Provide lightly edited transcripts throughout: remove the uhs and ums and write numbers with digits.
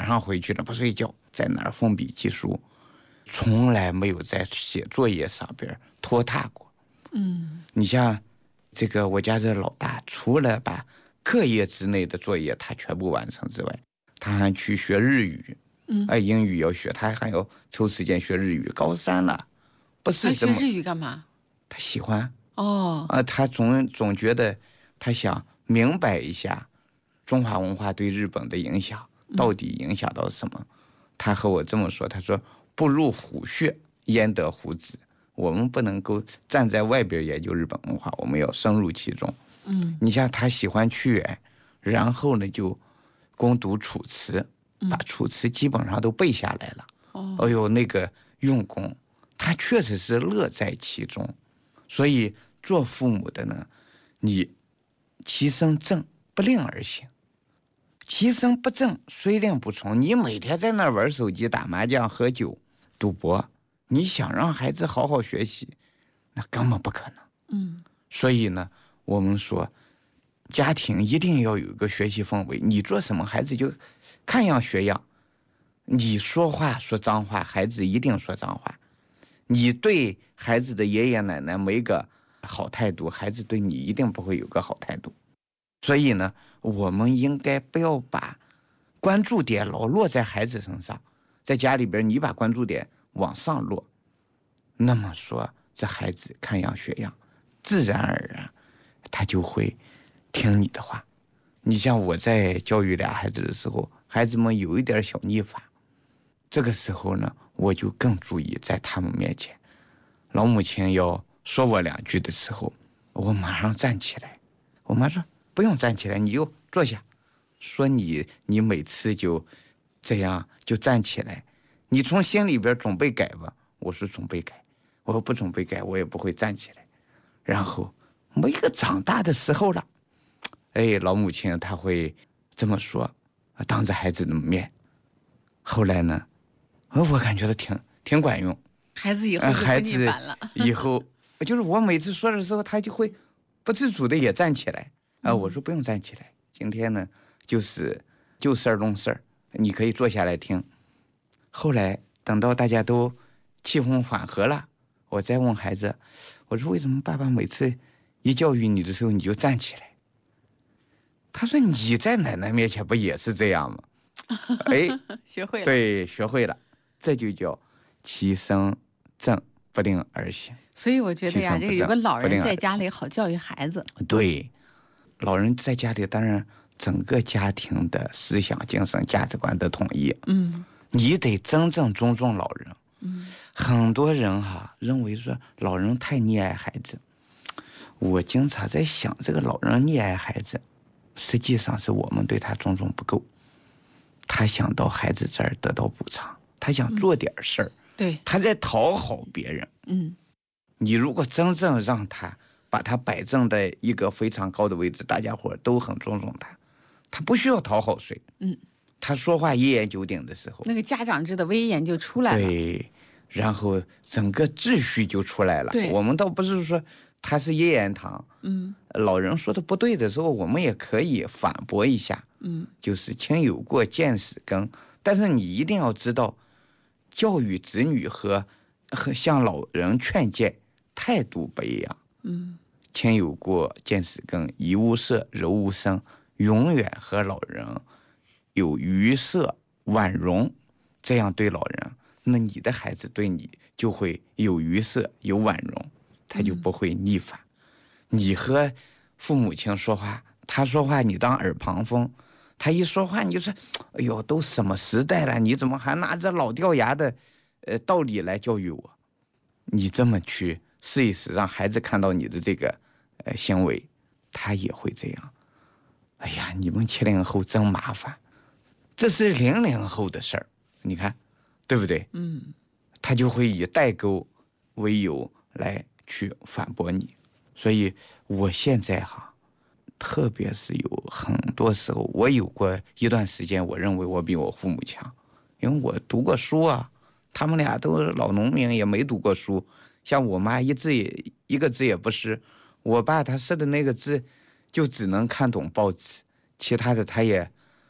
晚上回去了不睡觉，在那儿奋笔疾书，从来没有在写作业上边拖沓过。你像这个我家这老大，除了把课业之内的作业他全部完成之外，他还去学日语。英语要学，他还要抽时间学日语。高3了，不是这么。 他学日语干嘛？ 他喜欢。他总觉得他想明白一下中华文化对日本的影响到底影响到什么。他和我这么说，他说不入虎穴焉得虎子，我们不能够站在外边研究日本文化，我们要深入其中。你像他喜欢屈原，然后呢就攻读楚辞，把楚辞基本上都背下来了。哎呦，那个用功，他确实是乐在其中。所以做父母的呢，你其身正，不令而行；其身不正，虽令不从。你每天在那玩手机、打麻将、喝酒、赌博，你想让孩子好好学习，那根本不可能。所以呢，我们说家庭一定要有一个学习氛围，你做什么孩子就看样学样。你说话说脏话，孩子一定说脏话。你对孩子的爷爷奶奶没个好态度，孩子对你一定不会有个好态度。所以呢，我们应该不要把关注点老落在孩子身上，在家里边你把关注点往上落，那么说这孩子看样学样，自然而然他就会听你的话。你像我在教育俩孩子的时候，孩子们有一点小逆反，这个时候呢，我就更注意在他们面前，老母亲要说我2句的时候，我马上站起来。我妈说不用站起来，你就坐下。说你每次就这样就站起来，你从心里边准备改吧。我说准备改，我说不准备改，我也不会站起来。然后某一个长大的时候了，老母亲她会这么说，当着孩子的面。后来呢，我感觉到挺管用。 孩子以后就不逆反了。 以后就是我每次说的时候，他就会不自主的也站起来。我说不用站起来，今天呢就是就事儿论事儿，你可以坐下来听。后来等到大家都气氛缓和了，我再问孩子，我说为什么爸爸每次一教育你的时候你就站起来？他说你在奶奶面前不也是这样吗？ 学会了。 对，学会了，这就叫其身正，不令而行。 所以我觉得呀，这个有个老人在家里好教育孩子。 对，老人在家里，当然整个家庭的思想、精神、价值观的统一。你得真正尊重老人。很多人认为说老人太溺爱孩子。我经常在想，这个老人溺爱孩子，实际上是我们对他尊重不够。他想到孩子这儿得到补偿，他想做点事儿。 对， 他在讨好别人。你如果真正让他把他摆正在一个非常高的位置，大家伙都很尊重他，他不需要讨好谁。他说话一言九鼎的时候， 那个家长制的威严就出来了。 对，然后整个秩序就出来了。 对， 我们倒不是说他是一言堂。老人说的不对的时候，我们也可以反驳一下。就是亲有过，见识更。但是你一定要知道，教育子女和向老人劝谏态度不一样。亲有过，见识更，怡无色，柔无声，永远和老人有愉色婉容，这样对老人，那你的孩子对你就会有愉色有婉容，他就不会逆反。你和父母亲说话，他说话你当耳旁风，他一说话你就说，哎呦，都什么时代了，你怎么还拿着老掉牙的道理来教育我？你这么去试一试，让孩子看到你的这个行为，他也会这样。哎呀，你们70后真麻烦，这是00后的事儿，你看，对不对？他就会以代沟为由来去反驳你。所以我现在特别是有很多时候，我有过一段时间，我认为我比我父母强，因为我读过书啊。他们俩都是老农民，也没读过书。像我妈一个字也不识，我爸他识的那个字就只能看懂报纸，其他的他也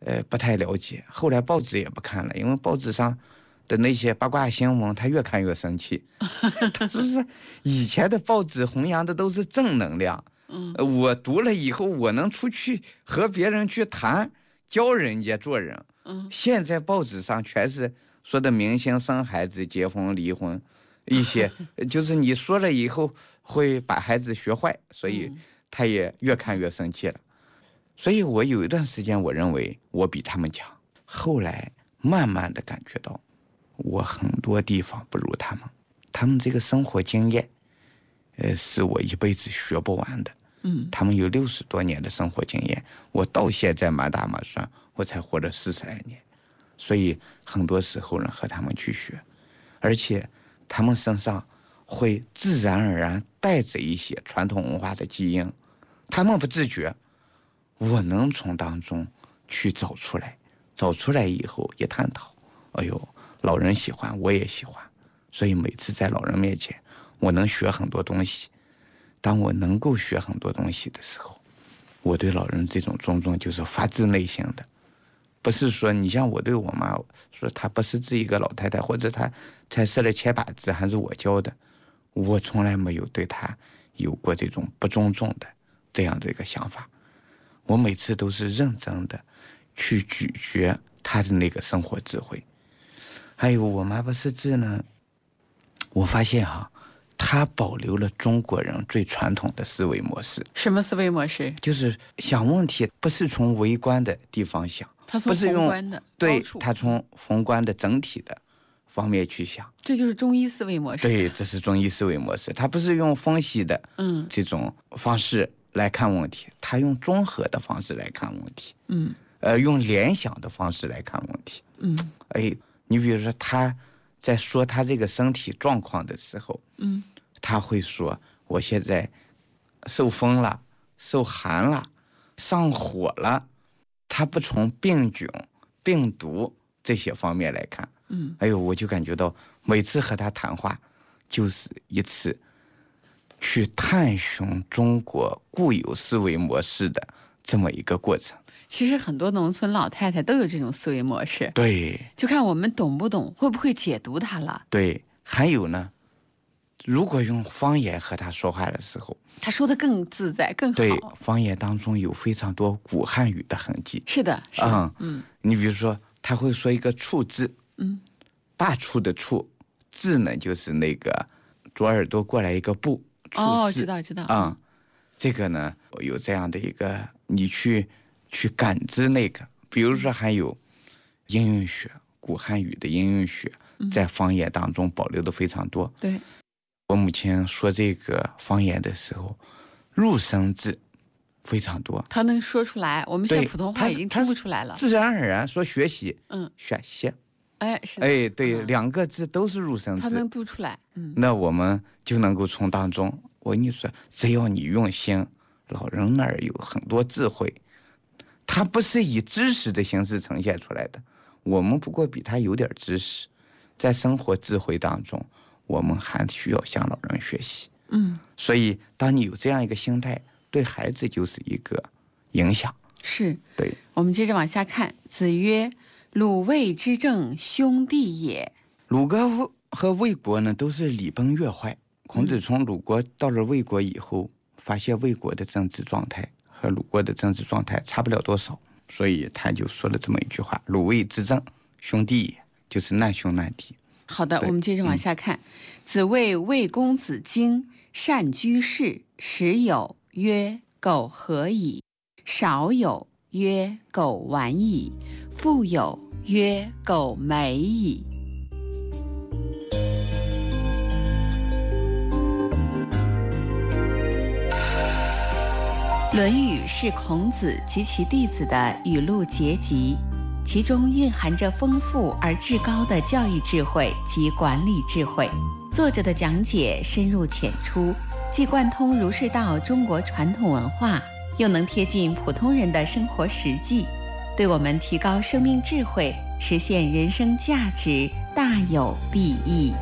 不太了解。后来报纸也不看了，因为报纸上的那些八卦新闻，他越看越生气。他说是以前的报纸弘扬的都是正能量，我读了以后，我能出去和别人去谈，教人家做人。现在报纸上全是说的明星生孩子、结婚、离婚，一些就是你说了以后会把孩子学坏，所以他也越看越生气了。所以我有一段时间我认为我比他们强，后来慢慢的感觉到我很多地方不如他们，他们这个生活经验是我一辈子学不完的。他们有60多年的生活经验，我到现在满打满算我才活了40来年，所以很多时候和他们去学，而且他们身上会自然而然带着一些传统文化的基因，他们不自觉，我能从当中去找出来，找出来以后一探讨，哎呦，老人喜欢，我也喜欢，所以每次在老人面前，我能学很多东西。当我能够学很多东西的时候，我对老人这种尊重就是发自内心的，不是说你像我对我妈说她不识字一个老太太，或者她才识了千把字还是我教的，我从来没有对她有过这种不尊重的这样的一个想法。我每次都是认真的去咀嚼她的那个生活智慧。还有我妈不识字呢，我发现他保留了中国人最传统的思维模式。 什么思维模式？ 就是想问题不是从微观的地方想， 他从宏观的， 对，他从宏观的整体的方面去想。 这就是中医思维模式。 对，这是中医思维模式。他不是用分析的这种方式来看问题，他用综合的方式来看问题。用联想的方式来看问题。你比如说他在说他这个身体状况的时候，他会说我现在受风了，受寒了，上火了。他不从病菌、病毒这些方面来看。我就感觉到每次和他谈话就是一次去探寻中国固有思维模式的这么一个过程。 其实很多农村老太太都有这种思维模式， 对， 就看我们懂不懂，会不会解读它了。 对，还有呢，如果用方言和他说话的时候， 他说的更自在更好。 对，方言当中有非常多古汉语的痕迹。 是的，是的。 你比如说他会说一个处字，大处的处，字呢就是那个左耳朵过来一个部，处字。 知道。 这个呢有这样的一个你去感知那个，比如说还有音韵学，古汉语的音韵学在方言当中保留的非常多。 对， 我母亲说这个方言的时候，入声字非常多， 他能说出来，我们现在普通话已经听不出来了。 自然而然说学习，学习，对，2个字都是入声字， 他能读出来。 那我们就能够从当中，我跟你说，只要你用心，老人那儿有很多智慧，他不是以知识的形式呈现出来的，我们不过比他有点知识，在生活智慧当中，我们还需要向老人学习。所以当你有这样一个心态，对孩子就是一个影响。 是， 对。 我们接着往下看。子曰：鲁卫之政，兄弟也。 鲁国和魏国呢，都是礼崩乐坏。孔子从鲁国到了魏国以后，发现魏国的政治状态和鲁国的政治状态差不了多少，所以他就说了这么一句话：鲁卫之政，兄弟也，就是难兄难弟。 好的，我们接着往下看。子谓魏公子荆善居士，时有曰：苟合矣；少有曰：苟完矣；富有曰：苟美矣。《论语》是孔子及其弟子的语录结集，其中蕴含着丰富而至高的教育智慧及管理智慧。作者的讲解深入浅出，既贯通儒释道中国传统文化，又能贴近普通人的生活实际，对我们提高生命智慧、实现人生价值大有裨益。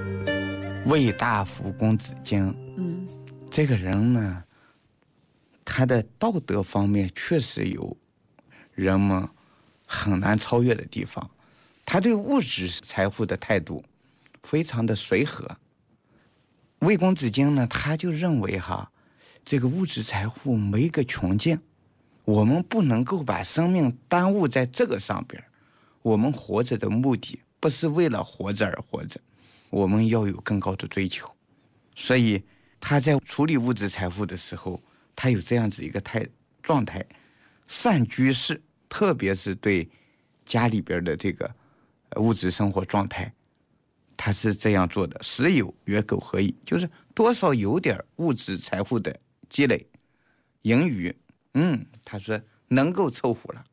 魏大夫公子荆，这个人呢， 他的道德方面确实有人们很难超越的地方。他对物质财富的态度非常的随和。魏公子荆呢，他就认为这个物质财富没个穷尽，我们不能够把生命耽误在这个上边。我们活着的目的不是为了活着而活着，我们要有更高的追求。所以他在处理物质财富的时候，他有这样子一个状态，善居士，特别是对家里边的这个物质生活状态，他是这样做的：时有曰苟合矣，就是多少有点物质财富的积累盈余，他说能够凑合了。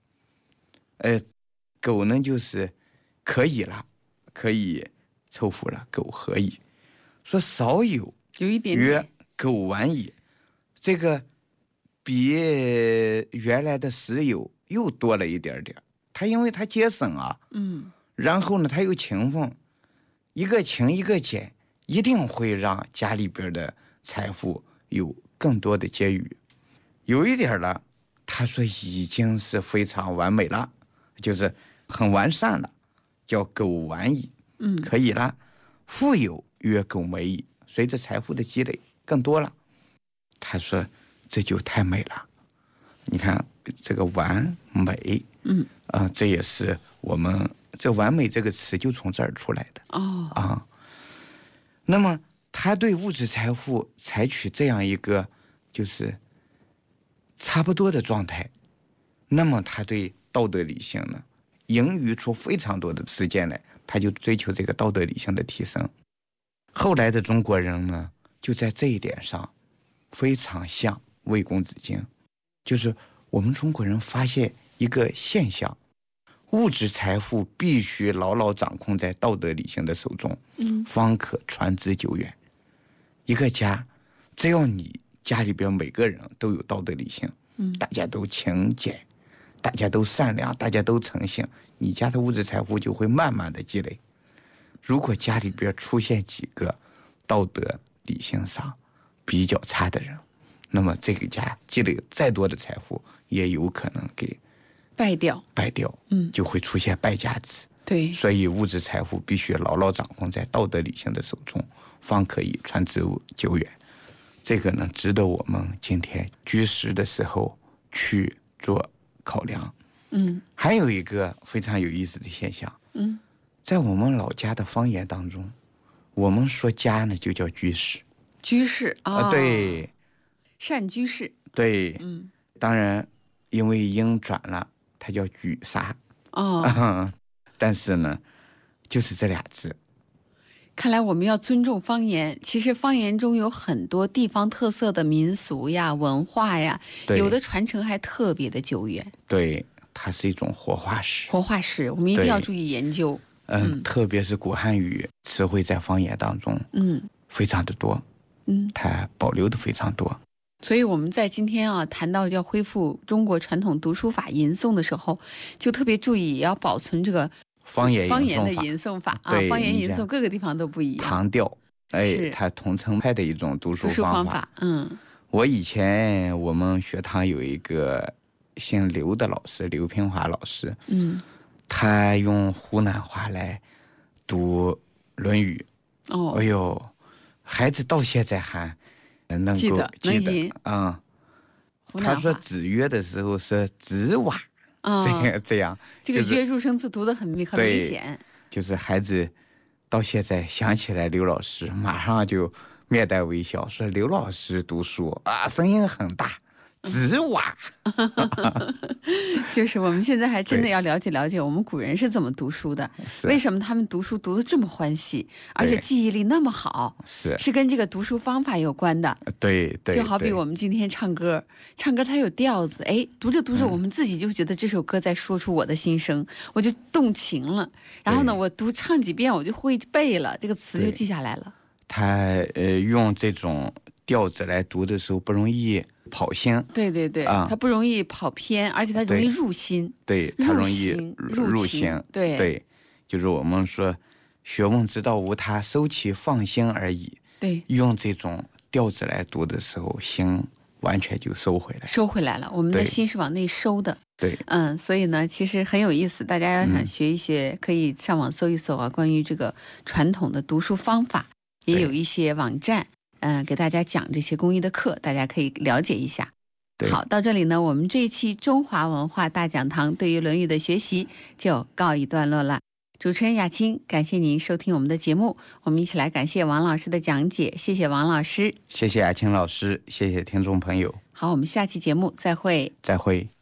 苟呢就是可以了，可以凑合了，苟合矣。说少有一点曰苟完矣，这个比原来的时有又多了一点点。他因为他节省然后呢他又勤奋，一个勤一个俭，一定会让家里边的财富有更多的结余。有一点了，他说已经是非常完美了，就是很完善了，叫苟完矣，可以了。富有曰苟美矣，随着财富的积累更多了，他说这就太美了。你看这个完美，这也是我们这完美这个词就从这儿出来的。那么他对物质财富采取这样一个就是差不多的状态，那么他对道德理性呢，盈余出非常多的时间来，他就追求这个道德理性的提升。后来的中国人呢，就在这一点上非常像魏公子荆，就是我们中国人发现一个现象，物质财富必须牢牢掌控在道德理性的手中，方可传之久远。一个家，只要你家里边每个人都有道德理性，大家都勤俭，大家都善良，大家都诚信，你家的物质财富就会慢慢的积累。如果家里边出现几个道德理性上比较差的人，那么这个家积累再多的财富也有可能给败掉， 就会出现败家子。 对， 所以物质财富必须牢牢掌控在道德理性的手中，方可以传之久远。这个呢，值得我们今天居士的时候去做考量。还有一个非常有意思的现象，在我们老家的方言当中，我们说家呢就叫居士， 居士对， 善居士， 对，当然因为音转了，它叫举杀，但是呢，就是这俩字。 看来我们要尊重方言。其实方言中有很多地方特色的民俗呀、文化呀，有的传承还特别的久远。 对，它是一种活化石。 活化石，我们一定要注意研究。 特别是古汉语词汇在方言当中，非常的多，它保留的非常多。 所以我们在今天谈到要恢复中国传统读书法吟诵的时候，就特别注意也要保存这个方言的吟诵法方言吟诵各个地方都不一样。 唐调，它桐城派的一种读书方法。我以前我们学堂有一个姓刘的老师，刘平华老师，他用湖南话来读《论语》。哎呦，孩子到现在还能够记得。他说子曰的时候是子瓦，这样。 这个约入声字读得很明显。 就是孩子到现在想起来刘老师，马上就面带微笑，说刘老师读书声音很大。子瓦， 就是我们现在还真的要了解了解我们古人是怎么读书的，为什么他们读书读得这么欢喜，而且记忆力那么好，是跟这个读书方法有关的。 对， 就好比我们今天唱歌它有调子，读着读着我们自己就觉得这首歌在说出我的心声，我就动情了，然后呢我唱几遍我就会背了，这个词就记下来了。 他用这种调子来读的时候不容易跑心， 对，它不容易跑偏，而且它容易入心， 对，它容易入心，对，就是我们说学问之道无他，收其放心而已。 对， 用这种调子来读的时候，心完全就收回来了。我们的心是往内收的。 对， 所以呢，其实很有意思，大家想学一学，可以上网搜一搜啊，关于这个传统的读书方法，也有一些网站，给大家讲这些公益的课，大家可以了解一下。好，到这里呢，我们这一期中华文化大讲堂对于《论语》的学习就告一段落了。主持人雅青，感谢您收听我们的节目，我们一起来感谢王老师的讲解，谢谢王老师， 谢谢雅青老师，谢谢听众朋友。 好，我们下期节目再会。 再会。